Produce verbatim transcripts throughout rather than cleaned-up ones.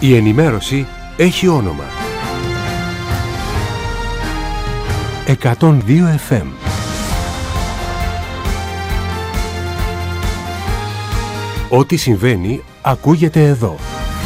Η ενημέρωση έχει όνομα. εκατόν δύο εφ εμ. Ό,τι συμβαίνει ακούγεται εδώ.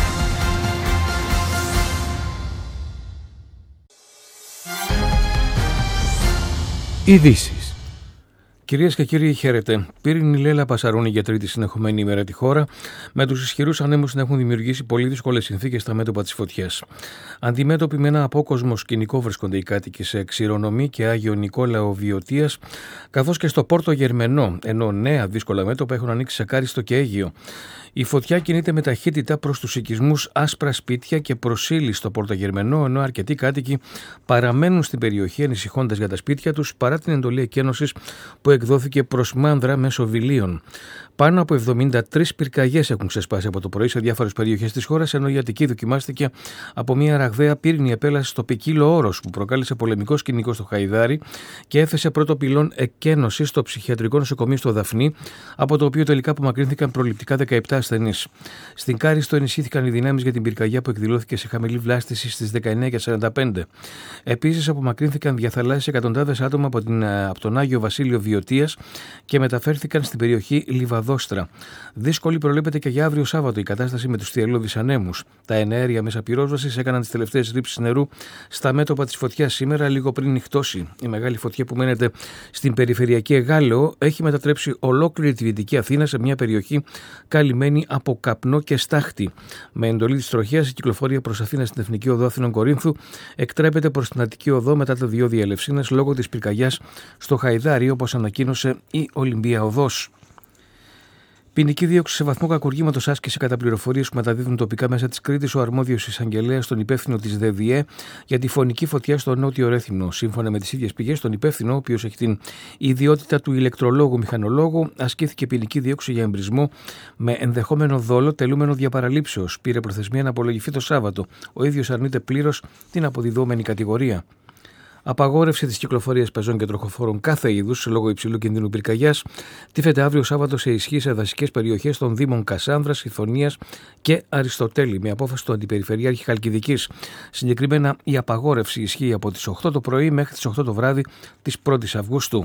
Ειδήσεις. Κυρίες και κύριοι, χαίρετε. Πύρινη Λέλα Πασαρούνη για τρίτη συνεχομένη ημέρα τη χώρα, με τους ισχυρούς ανέμους να έχουν δημιουργήσει πολύ δύσκολες συνθήκες στα μέτωπα της φωτιάς. Αντιμέτωποι με ένα απόκοσμο σκηνικό βρίσκονται οι κάτοικοι σε Ξηρονομí και Άγιο Νικόλαο Βιωτίας, καθώς και στο Πόρτο Γερμενό, ενώ νέα δύσκολα μέτωπα έχουν ανοίξει σε Κάριστο και Αίγυο. Η φωτιά κινείται με ταχύτητα προς τους οικισμούς άσπρα σπίτια και προσήλει στο Πόρτο Γερμενό, ενώ αρκετοί κάτοικοι παραμένουν στην περιοχή ανησυχώντας για τα σπίτια τους παρά την εντολή εκένωσης που εκδόθηκε προς Μάνδρα μέσω βιλίων. Πάνω από εβδομήντα τρεις πυρκαγιές έχουν ξεσπάσει από το πρωί σε διάφορες περιοχές της χώρας, ενώ η Αττική δοκιμάστηκε από μια ραγδαία πύρινη επέλαση στο ποικίλο όρος που προκάλεσε πολεμικό σκηνικό στο Χαϊδάρι και έθεσε πρώτο πυλόν εκένωση στο ψυχιατρικό νοσοκομείο στο Δαφνί, από το οποίο τελικά απομακρύνθηκαν προληπτικά δεκαεπτά ασθενείς. Στην Κάριστο ενισχύθηκαν οι δυνάμεις για την πυρκαγιά που εκδηλώθηκε σε χαμηλή βλάστηση στις δεκαεννιά και σαράντα πέντε. Επίσης, απομακρύνθηκαν διαθαλάσσιες εκατοντάδες άτομα από, την, από τον Άγιο Βασίλειο Βιωτίας και μεταφέρθηκαν στην περιοχή Λιβαδόστρα. Δύσκολη προβλέπεται και για αύριο Σάββατο η κατάσταση με τους θυελλώδεις ανέμους. Τα εναέρια μέσα πυρόσβασης έκαναν τις τελευταίες ρήψεις νερού στα μέτωπα της φωτιάς σήμερα, λίγο πριν νυχτώσει. Η μεγάλη φωτιά που μένεται στην περιφερειακή Εγάλεο έχει μετατρέψει ολόκληρη τη Δυτική Αθήνα σε μια περιοχή καλυμμένη από καπνό και στάχτη. Με εντολή της τροχέας, η κυκλοφορία προς Αθήνα στην Εθνική Οδό Αθήνων Κορίνθου εκτρέπεται προς την Αττική Οδό μετά το διόδια Ελευσίνας λόγω της πυρκαγιάς στο Χαϊδάρι, όπως ανακοίνωσε η Ολυμπία Οδός. Ποινική δίωξη σε βαθμό κακουργήματος άσκησε κατά πληροφορίες που μεταδίδουν τοπικά μέσα της Κρήτης ο αρμόδιος εισαγγελέας, τον υπεύθυνο της ΔΕΔΙΕ για τη φωνική φωτιά στο Νότιο Ρέθυμνο. Σύμφωνα με τις ίδιες πηγές, τον υπεύθυνο, ο οποίος έχει την ιδιότητα του ηλεκτρολόγου μηχανολόγου, ασκήθηκε ποινική δίωξη για εμπρισμό με ενδεχόμενο δόλο τελούμενο διαπαραλήψεως. Πήρε προθεσμία να απολογηθεί το Σάββατο. Ο ίδιος αρνείται πλήρως την αποδιδόμενη κατηγορία. Απαγόρευση της κυκλοφορίας πεζών και τροχοφόρων κάθε είδους λόγω υψηλού κινδύνου πυρκαγιάς τίθεται αύριο Σάββατο σε ισχύ σε δασικές περιοχές των Δήμων Κασάνδρας, Ιθωνίας και Αριστοτέλη, με απόφαση του Αντιπεριφερειάρχη Χαλκιδικής. Συγκεκριμένα, η απαγόρευση ισχύει από τις οκτώ το πρωί μέχρι τις οκτώ το βράδυ της πρώτης Αυγούστου.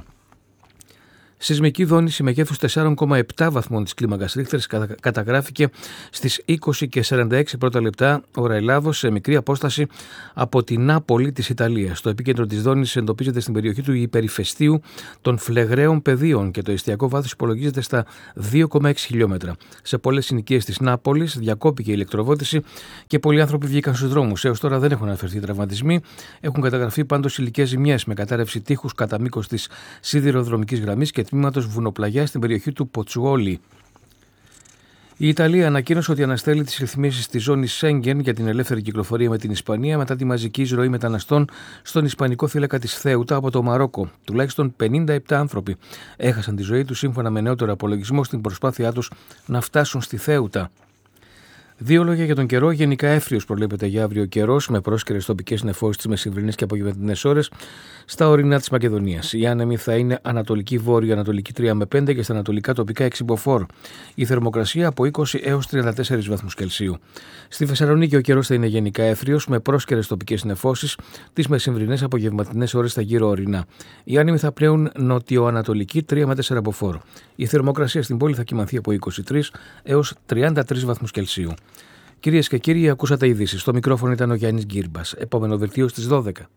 Σεισμική δόνηση μεγέθους τέσσερα κόμμα επτά βαθμών της κλίμακας Ρίχτερ καταγράφηκε στις είκοσι και σαράντα έξι πρώτα λεπτά ώρα Ελλάδος, σε μικρή απόσταση από την Νάπολη της Ιταλίας. Το επίκεντρο της δόνησης εντοπίζεται στην περιοχή του υπερηφαιστείου των Φλεγραίων Πεδίων και το εστιακό βάθος υπολογίζεται στα δύο κόμμα έξι χιλιόμετρα. Σε πολλές συνοικίες της Νάπολης διακόπηκε η ηλεκτροβότηση και πολλοί άνθρωποι βγήκαν στους δρόμους. Έως τώρα δεν έχουν αναφερθεί τραυματισμοί. Έχουν καταγραφεί πάντως υλικές ζημιές με κατάρρευση τείχους κατά μήκος της σιδηροδρομικής γραμμής και τμήματος βουνοπλαγιάς στην περιοχή του Ποτσουόλι. Η Ιταλία ανακοίνωσε ότι αναστέλει τις ρυθμίσεις της ζώνης Σέγγεν για την ελεύθερη κυκλοφορία με την Ισπανία μετά τη μαζική εισρωή μεταναστών στον ισπανικό θύλακα της Θέουτα από το Μαρόκο. Τουλάχιστον πενήντα επτά άνθρωποι έχασαν τη ζωή τους σύμφωνα με νεότερο απολογισμό στην προσπάθειά τους να φτάσουν στη Θέουτα. Δύο λόγια για τον καιρό. Γενικά εύθριος προβλέπεται για αύριο καιρός, με πρόσκαιρες τοπικές νεφώσεις τις μεσημβρινές και απογευματινές ώρες στα ορεινά της Μακεδονίας. Η άνεμη θα είναι ανατολική βόρειο-ανατολική τρία με πέντε και στα ανατολικά τοπικά έξι μποφόρ. Η θερμοκρασία από είκοσι έως τριάντα τέσσερις βαθμούς Κελσίου. Στη Θεσσαλονίκη ο καιρός θα είναι γενικά εύθριος, με πρόσκαιρες τοπικές νεφώσεις τις μεσημβρινές απογευματινές ώρες στα γύρω ορεινά. Οι άνεμοι θα πλέουν νοτιοανατολική τρία με τέσσερα μποφόρ. Η θερμοκρασία στην πόλη θα κυμανθεί από είκοσι τρεις έως τριάντα τρεις βαθμούς Κελσίου. Κυρίες και κύριοι, ακούσατε ειδήσεις. Στο μικρόφωνο ήταν ο Γιάννης Γκύρμπας. Επόμενο δελτίο στις δώδεκα.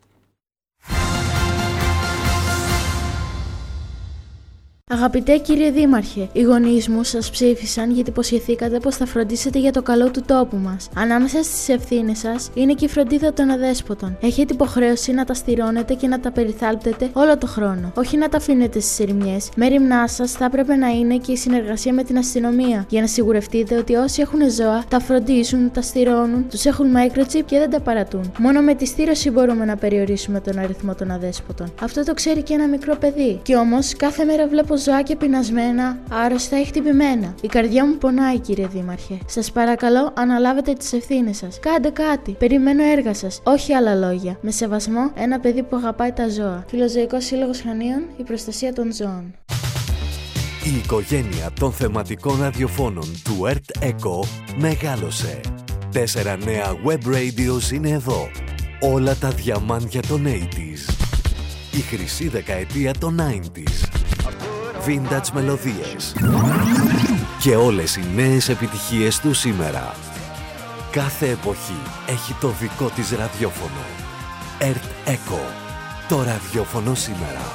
Αγαπητέ κύριε Δήμαρχε, οι γονείς μου σας ψήφισαν γιατί υποσχεθήκατε πως θα φροντίσετε για το καλό του τόπου μας. Ανάμεσα στις ευθύνες σας είναι και η φροντίδα των αδέσποτων. Έχετε υποχρέωση να τα στηρώνετε και να τα περιθάλπτετε όλο το χρόνο. Όχι να τα αφήνετε στις ερημιές. Μέριμνά σας θα έπρεπε να είναι και η συνεργασία με την αστυνομία, για να σιγουρευτείτε ότι όσοι έχουν ζώα τα φροντίζουν, τα στηρώνουν, τους έχουν microchip και δεν τα παρατούν. Μόνο με τη στήρωση μπορούμε να περιορίσουμε τον αριθμό των αδέσποτων. Αυτό το ξέρει και ένα μικρό παιδί. Κι όμως κάθε μέρα βλέπω ζωάκια πεινασμένα, άρρωστα ή χτυπημένα. Η καρδιά μου πονάει, κύριε Δήμαρχε. Σας παρακαλώ, αναλάβετε τις ευθύνες σας. Κάντε κάτι. Περιμένω έργα σας. Όχι άλλα λόγια. Με σεβασμό, ένα παιδί που αγαπάει τα ζώα. Φιλοζωικός Σύλλογος Χανίων, η προστασία των ζώων. Η οικογένεια των θεματικών ραδιοφώνων του ΕΡΤ ΕΚΟ μεγάλωσε. Τέσσερα νέα web radios είναι εδώ. Όλα τα διαμάντια των ογδόντα. Η χρυσή δεκαετία των ενενήντα. Vintage μελωδίες. Και όλες οι νέες επιτυχίες του σήμερα. Κάθε εποχή έχει το δικό της ραδιόφωνο. Earth Echo. Το ραδιόφωνο σήμερα.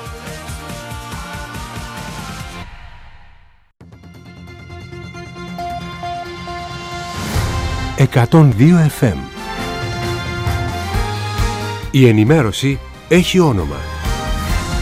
εκατόν δύο εφ εμ. Η ενημέρωση έχει όνομα.